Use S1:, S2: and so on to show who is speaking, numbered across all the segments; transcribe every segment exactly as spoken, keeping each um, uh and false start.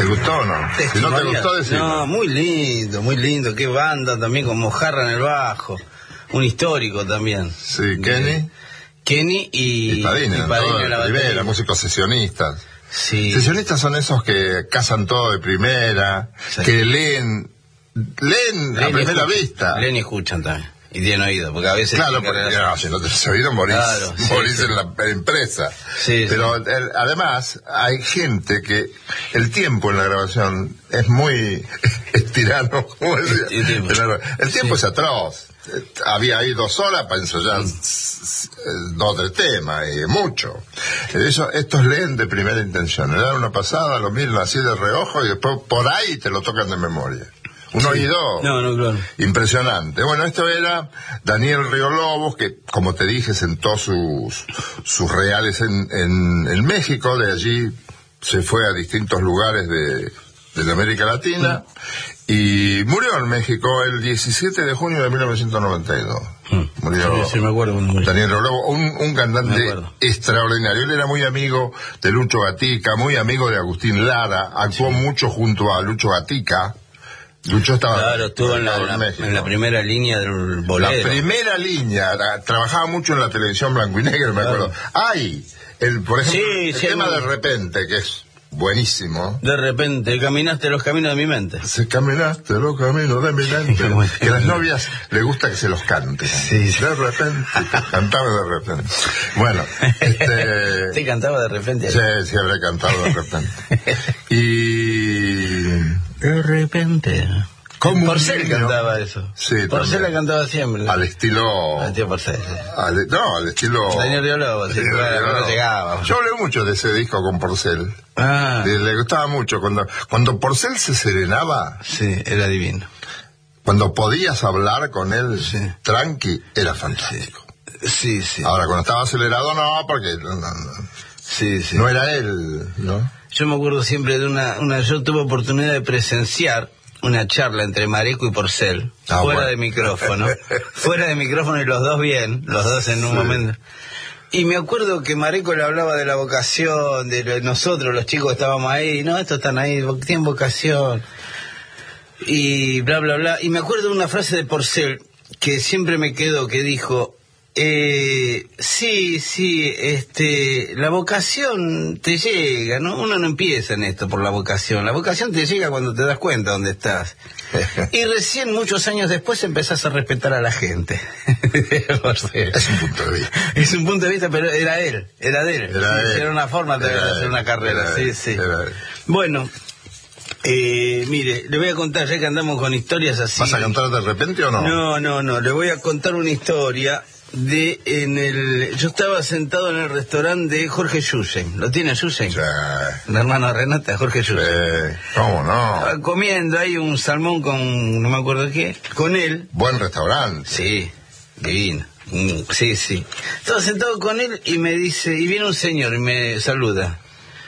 S1: ¿Te gustó o no? Si no te gustó, decime.
S2: No, muy lindo, muy lindo. Qué banda también con Mojarra en el bajo. Un histórico también.
S1: Sí, Kenny.
S2: Kenny y,
S1: y Padina,
S2: y Padina
S1: en
S2: la
S1: primera, músicos sesionistas.
S2: Sí.
S1: Sesionistas son esos que cazan todo de primera, sí. que leen, leen, leen a primera escuchan, vista.
S2: Leen y escuchan también. Y tienen oído, porque a veces...
S1: Claro, porque no, si no te has oído morís,
S2: claro, sí,
S1: morís
S2: sí.
S1: en la empresa.
S2: Sí,
S1: Pero
S2: sí.
S1: El, además hay gente que el tiempo en la grabación es muy estirano. Como decía.
S2: El tiempo,
S1: el tiempo
S2: sí.
S1: es atroz. Había ahí dos horas para ensayar mm. dos de temas, y mucho. Eso, estos leen de primera intención. Le dan una pasada, lo miran así de reojo y después por ahí te lo tocan de memoria. Un sí. oído
S2: no, no, claro.
S1: impresionante. Bueno, esto era Daniel Río Lobos, que, como te dije, sentó sus, sus reales en, en, en México. De allí se fue a distintos lugares de, de la América Latina. Mm. Y murió en México el diecisiete de junio de mil novecientos noventa y dos. Mm. Murió
S2: sí, sí, me acuerdo, murió.
S1: Daniel Río Lobos, un, un cantante extraordinario. Él era muy amigo de Lucho Gatica, muy amigo de Agustín Lara. Actuó sí. mucho junto a Lucho Gatica. Lucho estaba...
S2: Claro, estuvo en la, en, la, en la primera línea del bolero.
S1: La primera línea, la, trabajaba mucho en la televisión blanco y negro, me claro. acuerdo. ¡Ay! El, por ejemplo, sí, el sí, tema de repente, que es buenísimo.
S2: De repente, caminaste los caminos de mi mente.
S1: Se caminaste los caminos de mi mente. Que a las novias les gusta que se los cante.
S2: Sí, sí.
S1: De repente, cantaba de repente. Bueno, este...
S2: ¿Sí cantaba de repente?
S1: Sí, sí, habré cantado de repente. Y...
S2: De repente.
S1: ¿Cómo
S2: Porcel cantaba eso.
S1: Sí,
S2: Porcel la cantaba siempre.
S1: Al estilo...
S2: Al tío Porcel. Sí.
S1: Al, no, al estilo...
S2: Daniel Río Lobos, sí, claro, no llegaba.
S1: Yo hablé mucho de ese disco con Porcel.
S2: Ah.
S1: Le, le gustaba mucho. Cuando, cuando Porcel se serenaba...
S2: Sí, era divino.
S1: Cuando podías hablar con él,
S2: sí.
S1: tranqui, era fantástico.
S2: Sí, sí.
S1: Ahora, cuando estaba acelerado, no, porque... No, no,
S2: sí, sí.
S1: no era él, ¿no?
S2: Yo me acuerdo siempre de una, una... Yo tuve oportunidad de presenciar una charla entre Mareco y Porcel, ah, fuera bueno. de micrófono, fuera de micrófono y los dos bien, los dos en un sí. momento. Y me acuerdo que Mareco le hablaba de la vocación, de nosotros, los chicos estábamos ahí, no, estos están ahí, tienen vocación, y bla, bla, bla. Y me acuerdo de una frase de Porcel que siempre me quedó, que dijo... Eh, sí, sí, este, la vocación te llega, ¿no? Uno no empieza en esto por la vocación, la vocación te llega cuando te das cuenta dónde estás. Y recién, muchos años después, empezás a respetar a la gente.
S1: Es un punto de vista.
S2: Es un punto de vista, pero era él, era de él.
S1: Era,
S2: sí,
S1: él.
S2: era una forma de
S1: era
S2: hacer
S1: él.
S2: una carrera,
S1: era
S2: sí,
S1: él.
S2: sí.
S1: Era él.
S2: Bueno... Eh, mire, le voy a contar, ya que andamos con historias así...
S1: ¿Vas a cantar de repente o no?
S2: No, no, no, le voy a contar una historia de en el... Yo estaba sentado en el restaurante de Jorge Yusen. ¿Lo tiene Yusen?
S1: Sí.
S2: El hermano de Renata, Jorge Yusen.
S1: Sí. ¿Cómo no?
S2: Estaba comiendo ahí un salmón con... no me acuerdo qué. Con él.
S1: Buen restaurante.
S2: Sí, divino. Sí, sí. Estaba sentado con él y me dice... Y viene un señor y me saluda.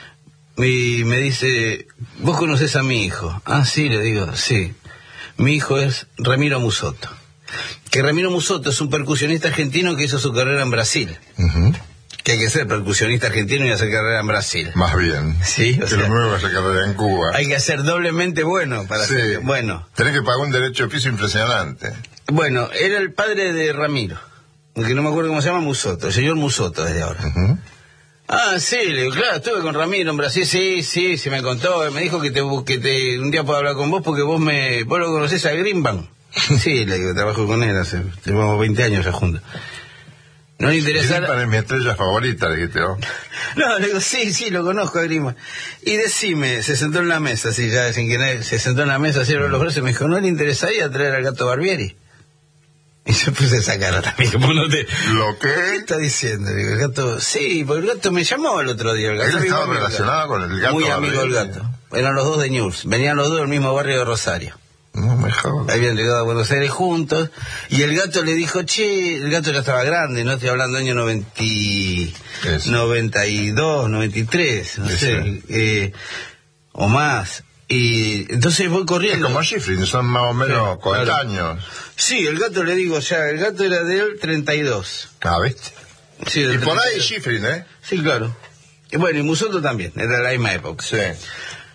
S2: Y me dice, ¿vos conocés a mi hijo? Ah, sí, le digo, sí. Mi hijo es Ramiro Musotto. Que Ramiro Musotto es un percusionista argentino que hizo su carrera en Brasil.
S1: Uh-huh.
S2: Que hay que ser percusionista argentino y hacer carrera en Brasil.
S1: Más bien.
S2: Sí, o
S1: que
S2: sea,
S1: lo nuevo hacer carrera en Cuba.
S2: Hay que ser doblemente bueno para
S1: sí.
S2: hacer... Bueno.
S1: Tenés que pagar un derecho de piso impresionante.
S2: Bueno, era el padre de Ramiro. Que no me acuerdo cómo se llama, Musotto. El señor Musotto desde ahora.
S1: Uh-huh.
S2: Ah, sí, le digo, claro, estuve con Ramiro en Brasil, sí, sí, sí, me contó, me dijo que te, que te un día puedo hablar con vos porque vos me, vos lo conocés a Greenbank. Sí, le digo, trabajo con él hace, llevamos veinte años ya juntos. No le interesa...
S1: Greenbank es mi estrella favorita, dijiste vos.
S2: No, le digo, sí, sí, lo conozco a Greenbank. Y decime, se sentó en la mesa, así ya sin que nadie, se sentó en la mesa, cerró los brazos y me dijo, ¿no le interesaría traer al Gato Barbieri? Y yo puse esa cara también. No te...
S1: ¿Lo qué?
S2: ¿Qué está diciendo? Digo, el gato... Sí, porque el gato me llamó el otro día. El gato
S1: ¿Él estaba relacionado con el gato?
S2: Muy amigo del gato. Eran los dos de News. Venían los dos del mismo barrio de Rosario.
S1: No me jodas.
S2: Habían llegado a Buenos Aires juntos. Y el gato le dijo, che, el gato ya estaba grande, no estoy hablando año noventa, noventa y dos, noventa y tres, no Eso. sé, eh, o más. Y entonces voy corriendo.
S1: Es como Schifrin, son más o menos
S2: sí,
S1: coetáneos.
S2: Claro. Sí, el gato le digo ya, el gato era de él treinta y dos.
S1: Ah, ¿viste?
S2: Sí,
S1: y por ahí Schifrin, ¿eh?
S2: Sí, claro. Y bueno, y Musotto también, era de la misma época.
S1: Sí.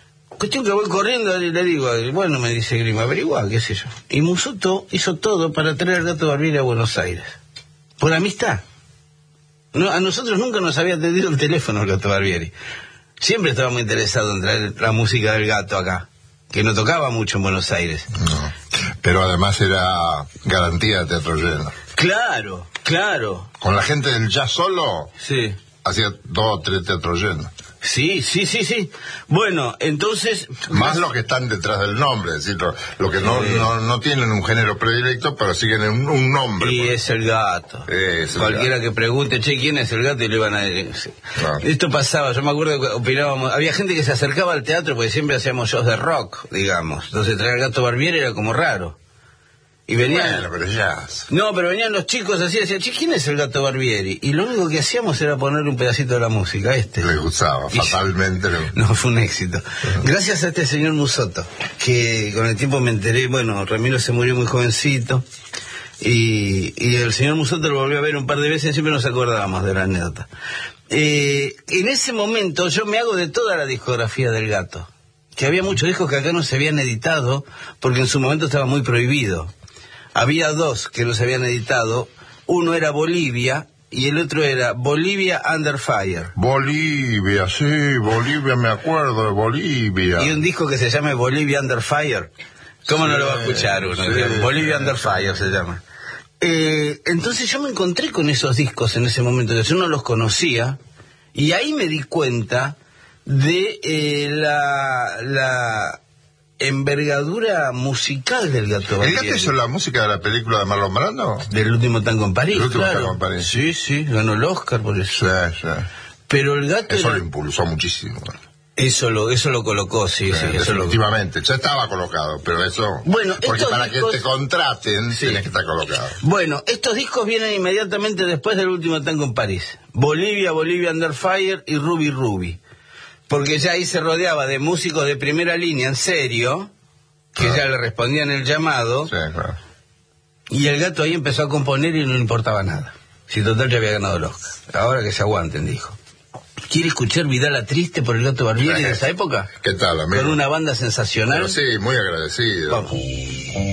S2: cuestión que voy corriendo y le digo, bueno, me dice Grima, averigua, qué sé yo. Y Musotto hizo todo para traer al Gato Barbieri a Buenos Aires. Por amistad. No, a nosotros nunca nos había atendido el teléfono el Gato Barbieri. Siempre estaba muy interesado en traer la música del Gato acá, que no tocaba mucho en Buenos Aires.
S1: No, pero además era garantía de teatro lleno.
S2: Claro, claro.
S1: Con la gente del jazz solo,
S2: sí,
S1: hacía dos o tres teatros llenos.
S2: Sí, sí, sí, sí. Bueno, entonces...
S1: Más los que están detrás del nombre, es decir, lo, lo que no, sí. no, no tienen un género predilecto, pero siguen un, un nombre.
S2: Y es el Gato.
S1: Es el
S2: Cualquiera
S1: Gato.
S2: Que pregunte, che, ¿quién es el Gato? Y le iban a decir...
S1: Claro.
S2: Esto pasaba, yo me acuerdo que opinábamos... Había gente que se acercaba al teatro porque siempre hacíamos shows de rock, digamos. Entonces traer al Gato Barbieri era como raro. Y venían...
S1: Bueno, pero jazz.
S2: No, pero venían los chicos así y decían, che, ¿quién es el Gato Barbieri? Y lo único que hacíamos era ponerle un pedacito de la música, este.
S1: Le gustaba, y fatalmente.
S2: No, fue un éxito. Uh-huh. Gracias a este señor Musotto, que con el tiempo me enteré, bueno, Ramiro se murió muy jovencito, y, y el señor Musotto lo volvió a ver un par de veces y siempre nos acordábamos de la anécdota. Eh, en ese momento yo me hago de toda la discografía del Gato, que había muchos discos que acá no se habían editado, porque en su momento estaba muy prohibido. Había dos que no se habían editado, uno era Bolivia y el otro era Bolivia Under Fire.
S1: Bolivia, sí, Bolivia, me acuerdo de Bolivia.
S2: Y un disco que se llama Bolivia Under Fire. ¿Cómo sí, no lo va a escuchar uno? Sí, Bolivia Under Fire se llama. Eh, entonces yo me encontré con esos discos en ese momento, yo no los conocía, y ahí me di cuenta de eh, la... la envergadura musical del Gato Barbieri.
S1: ¿El Gato hizo la música de la película de Marlon Brando?
S2: Del último tango en París,
S1: El último
S2: claro.
S1: tango en París.
S2: Sí, sí, ganó el Oscar por eso.
S1: Sí, sí.
S2: Pero el Gato
S1: Eso
S2: era...
S1: lo impulsó muchísimo.
S2: Eso lo, eso lo colocó, sí, sí. sí eso
S1: definitivamente,
S2: lo...
S1: ya estaba colocado, pero eso...
S2: Bueno,
S1: porque para
S2: discos...
S1: que te contraten,
S2: sí.
S1: Tienes que estar colocado.
S2: Bueno, estos discos vienen inmediatamente después del último tango en París. Bolivia, Bolivia Under Fire y Ruby Ruby. Porque ya ahí se rodeaba de músicos de primera línea, en serio... que claro. Ya le respondían el llamado,
S1: sí, claro.
S2: Y el Gato ahí empezó a componer y no le importaba nada. Si total ya había ganado el Oscar. Ahora que se aguanten, dijo. ¿Quiere escuchar Vidala Triste por el Gato Barbieri de esa época?
S1: ¿Qué tal, amigo?
S2: Con una banda sensacional.
S1: Pero sí, muy agradecido.
S2: Vamos.